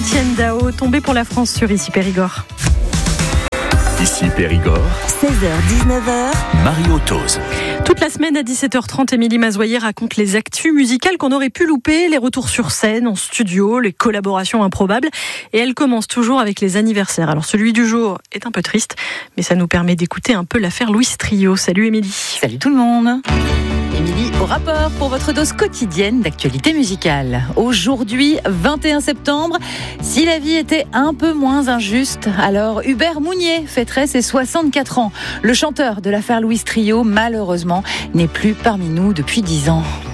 Étienne Dao, tombé pour la France sur Ici Périgord. Ici Périgord, 16h-19h, Mario Tose. Toute la semaine à 17h30, Émilie Mazoyer raconte les actus musicales qu'on aurait pu louper, les retours sur scène, en studio, les collaborations improbables. Et elle commence toujours avec les anniversaires. Alors celui du jour est un peu triste, mais ça nous permet d'écouter un peu l'affaire Louis Trio. Salut Émilie. Salut tout le monde. Émilie au rapport pour votre dose quotidienne d'actualité musicale. Aujourd'hui, 21 septembre, si la vie était un peu moins injuste, alors Hubert Mounier fêterait ses 64 ans. Le chanteur de l'affaire Louis Trio, malheureusement, n'est plus parmi nous depuis 10 ans.